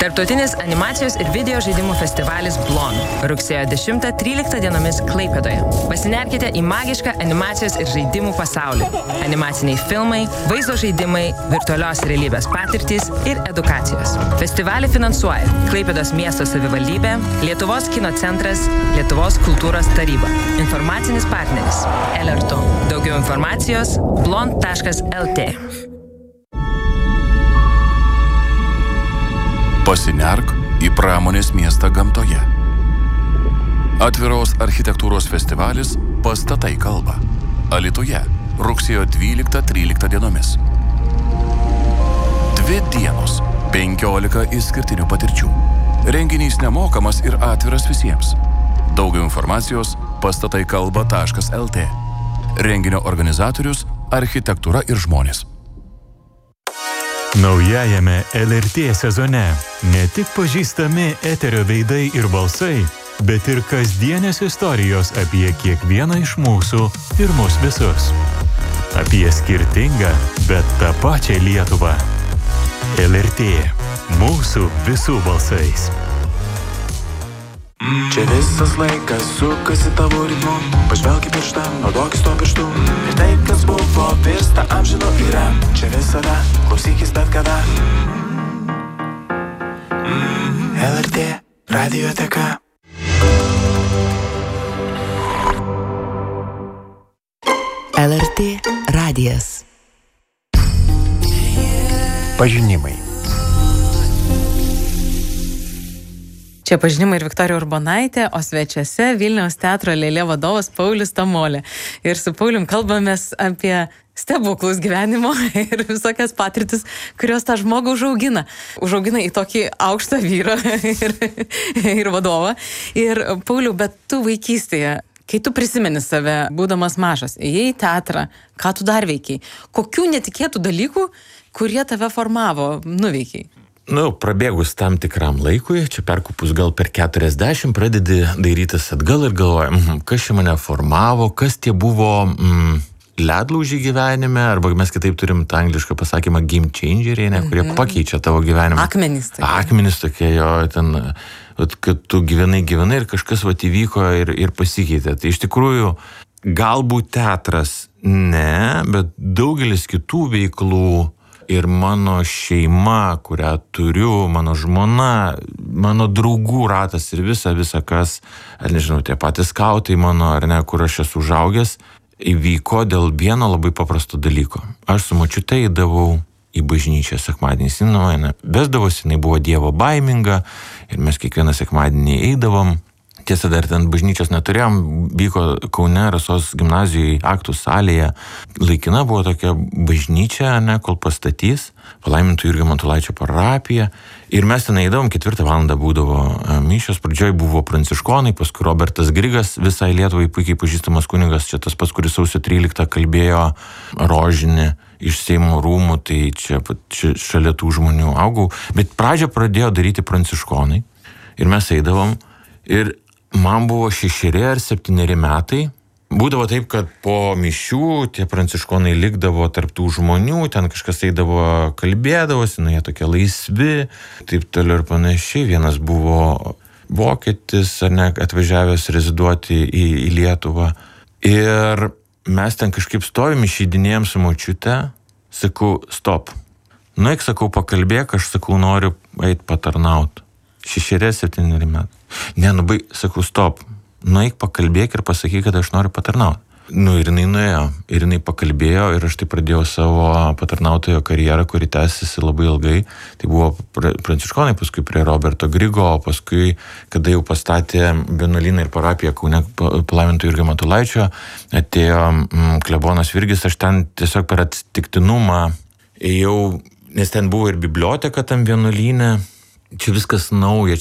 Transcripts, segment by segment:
Tarptautinis animacijos ir video žaidimų festivalis Blon. Rugsėjo 10-13 dienomis Klaipėdoje. Pasinerkite į magišką animacijos ir žaidimų pasaulį. Animaciniai filmai, vaizdo žaidimai, virtualios realybės patirtys ir edukacijos. Festivalį finansuoja Klaipėdos miesto savivaldybė, Lietuvos kino centras, Lietuvos kultūros taryba. Informacinis partneris LRT. Daugiau informacijos blon.lt. Pasinerk į pramonės miestą gamtoje. Atviros architektūros festivalis Pastatai kalba. Alytuje rugsėjo 12-13 dienomis. 2 dienos, 15 išskirtinių patirčių. Renginys nemokamas ir atviras visiems. Daugiau informacijos pastataikalba.lt. Renginio organizatorius Architektūra ir žmonės. Naujajame LRT sezone ne tik pažįstami eterio veidai ir balsai, bet ir kasdienės istorijos apie kiekvieną iš mūsų ir mus visus. Apie skirtingą, bet tą pačią Lietuvą. LRT. Mūsų visų balsais. Čia visas laikas sukasi tavo ritmu. Pažvelk į pirštą, naudokis tuo pirštu. Ir tai, kas buvo, virsta amžinu yra. Čia visada, klausykis bet kada. LRT radioteka. LRT radijas. Pažinimai. Čia pažinimai ir Viktorija Urbonaitė, o svečiuose Vilniaus teatro Lėlė vadovas Paulius Tamolė. Ir su Paulium kalbamės apie stebuklus gyvenimo ir visokias patirtis, kurios tą žmogų užaugina. Užaugina į tokį aukštą vyrą ir vadovą. Ir Pauliu, bet tu vaikystėje, kai tu prisimeni save, būdamas mažas, ėjai į teatrą, ką tu dar veikiai? Kokių netikėtų dalykų, kurie tave formavo, nuveikiai? Prabėgus tam tikram laikui, čia perkupus gal per 40, pradedi dairytis atgal ir galvoji, kas čia mane formavo, kas tie buvo ledlaužiai gyvenime, arba mes kitaip turim tą anglišką pasakymą game changeriai, kurie pakeičia tavo gyvenimą. Akmenys tokie. Akmenys tokie, jo, ten, kad tu gyvenai ir kažkas įvyko ir pasikeitė. Tai iš tikrųjų, galbūt teatras ne, bet daugelis kitų veiklų ir mano šeima, kurią turiu, mano žmona, mano draugų ratas ir visa kas, ar nežinau, tie patys skautai mano, ar ne, kur aš esu užaugęs, įvyko dėl vieno labai paprasto dalyko. Aš su močiute eidavau į bažnyčią sekmadienį, jis mane vesdavosi, jinai buvo dievo baiminga ir mes kiekvieną sekmadienį eidavom. Tiesa, dar ten bažnyčios neturėjom, vyko Kaune Rasos gimnazijoje aktų salėje. Laikina buvo tokia bažnyčia, kol pastatys, palaimintų Jurgio Matulaičio parapija. Ir mes ten eidavom, 4 valandą būdavo mišios, pradžioj buvo pranciškonai, paskui Robertas Grigas, visai Lietuvai puikiai pažįstamas kunigas, čia tas pats, kuris sausio 13 kalbėjo rožinį iš Seimo rūmų, tai čia šalia tų žmonių augau. Bet pradžią pradėjo daryti pranciškonai ir mes eidavom ir man buvo 6 ar 7 metai. Būdavo taip, kad po mišių tie pranciškonai likdavo tarp tų žmonių, ten kažkas eidavo, kalbėdavosi, jie tokie laisvi, taip toliau ir panašiai. Vienas buvo vokietis, atvažiavęs reziduoti į Lietuvą. Ir mes ten kažkaip stovim, išeidinėjom su močiute, sakau, stop. Nueik, sakau, pakalbėk, aš sakau, noriu eit patarnaut. 6-7 metų. Sakau, stop, nueik pakalbėk ir pasakyk, kad aš noriu patarnauti. Ir jinai nuėjo, ir jinai pakalbėjo, ir aš tai pradėjau savo patarnautojo karjerą, kuri tęsiasi labai ilgai. Tai buvo pranciškonai, paskui prie Roberto Grigo, o paskui, kada jau pastatė vienuolyną ir parapiją Kaune palaiminto Jurgio Matulaičio, atėjo klebonas Virgis, aš ten tiesiog per atsitiktinumą ėjau, nes ten buvo ir biblioteka tam vienuolyne. Čia viskas nauja, čia tik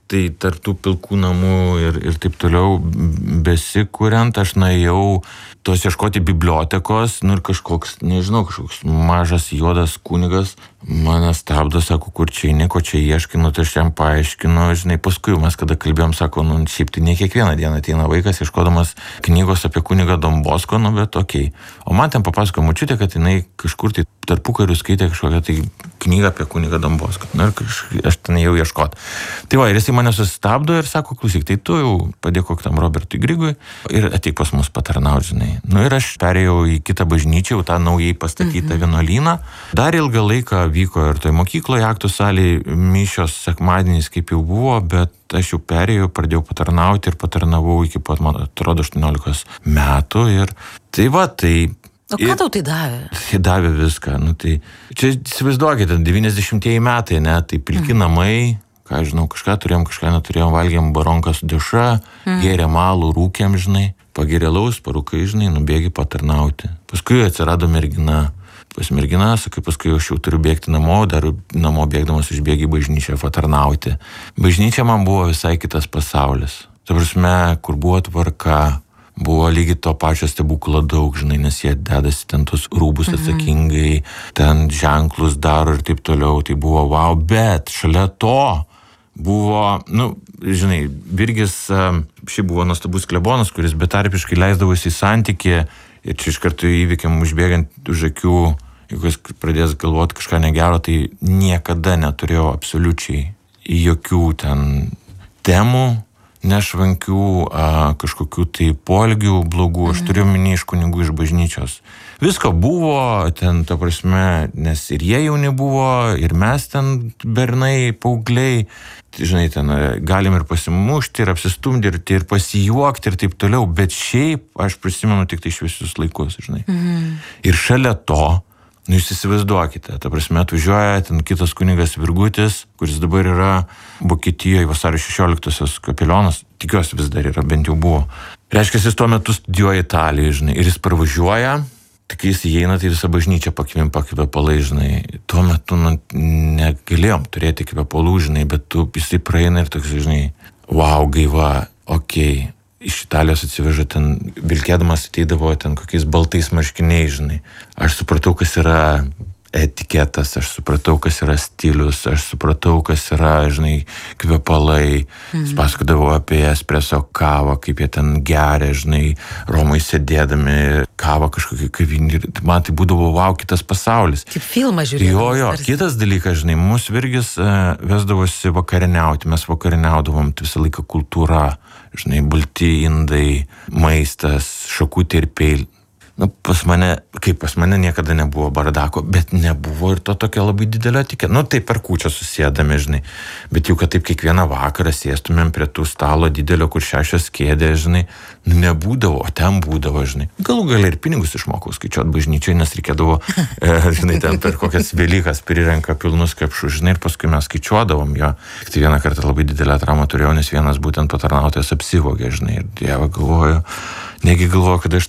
tai tarp tų pilkų namų ir taip toliau besikuriant, aš nuėjau tos ieškoti bibliotekos, ir kažkoks, nežinau, kažkoks mažas juodas kunigas mane stabdo, sako, kur čia eini, ko čia ieškai, tai aš jam paaiškinu, žinai, paskui mes kada kalbėjom, sako, šiaip tai ne kiekvieną dieną ateina vaikas ieškodamas knygos apie kunigą Don Bosco, bet okei. O man ten papasakojo močiutė, kad jinai kažkur tai tarpukariu skaitė kažkokią tai knygą apie kunigą Don Bosco. Ir aš ten jau ieškot. Tai va, ir jisai mane sustabdo ir sako, klausyk, tai tu jau padėkok tam Robertui Grigui ir ateik pas mus patarnaut, žinai. Ir aš perėjau į kitą bažnyčią, tą naujai pastatytą vienuolyną. Dar ilgą laiką vyko ir toj mokykloje, aktų salėje, mišios sekmadieniais kaip jau buvo, bet aš jau perėjau, pradėjau patarnauti ir patarnavau iki pat, man atrodo, 18 metų. Ir tai va, tai... O ką tau tai davė? Tai davė viską. Tai čia įsivaizduokite, 90-ieji metai, ne, tai pilki namai, ką žinau, kažką turėjom, kažką neturėjom, valgėm baronką su dešra, gėrėm alų, rūkėm, žinai, pagėrėlaus, parūkai, žinai, nubėgi patarnauti. Paskui atsirado mergina. Pas mergina, sakai, paskui aš jau turiu bėgti namo, dar namo bėgdamas išbėgi į bažnyčią patarnauti. Bažnyčia man buvo visai kitas pasaulis. Ta prasme, kur buvo tvarka, buvo lygiai to pačio stebuklo daug, žinai, nes jie dedasi ten tos rūbus atsakingai, ten ženklus daro ir taip toliau, tai buvo wow, bet šalia to buvo, žinai, Virgis šiaip buvo nuostabus klebonas, kuris betarpiškai leisdavosi į santykį ir čia iš karto įvykiam užbėgant už akių, jeigu jis pradės galvoti kažką negero, tai niekada neturėjau absoliučiai jokių ten temų, nešvankių, kažkokių tai poelgių blogų, aš turiu minį iš kunigų iš bažnyčios. Visko buvo, ten, ta prasme, nes ir jie jauni buvo, ir mes ten bernai, paaugliai, žinai, ten galim ir pasimušti, ir apsistumdyti, ir pasijuokti, ir taip toliau, bet šiaip aš prisimenu tik tai šviesius laikus, žinai. Ir šalia to, jūs įsivaizduokite, ta prasme, atvažiuoja ten kitas kunigas Virgutis, kuris dabar yra Vokietijoje vasario 16-osios kapelionas, tikiuosi vis dar yra, bent jau buvo. Reiškia, jis tuo metu studijuoja Italijoje, žinai, ir jis parvažiuoja, tik jis įeina, tai visą bažnyčią pakvepalai, žinai. Tuo metu negalėjom turėti kvepalų, žinai, bet jisai praeina ir toks, žinai, wow, gaiva, okei. Iš Italijos atsiveža ten, vilkėdamas ateidavo ten kokiais baltais marškiniais, žinai. Aš supratau, kas yra etiketas, aš supratau, kas yra stilius, aš supratau, kas yra, žinai, kvepalai. Jis pasakodavo apie espresso kavą, kaip jie ten geria, žinai, Romai sėdėdami, kavą kažkokį kavinį. Man tai būdavo, wow, kitas pasaulis. Kaip filmą žiūrėdamas. Jo, kitas dalykas, žinai, mūsų Virgis vesdavosi vakarieniauti, mes vakarieniaudavom, tai visą laiką kultūra, žinai, balti indai, maistas, šakutė ir peilį. Pas mane niekada nebuvo bardako, bet nebuvo ir to tokio labai didelio etiketą. Tai per kūčią susėdame, žinai. Bet jau, kad taip kiekvieną vakarą sėstumėm prie tų stalo didelio, kur 6 kėdės, žinai, nebūdavo, o ten būdavo, žinai. Galų gale ir pinigus išmokau skaičiuot bažnyčiai, nes reikėdavo, žinai, ten per kokias Velykas prirenka pilnus kapšus, žinai, ir paskui mes skaičiuodavom jo. Tai vieną kartą labai didelę traumą turėjau, nes vienas būtent patarnautojas apsivogė, žinai, ir Dieve galvoju, negi galvoju, kad aš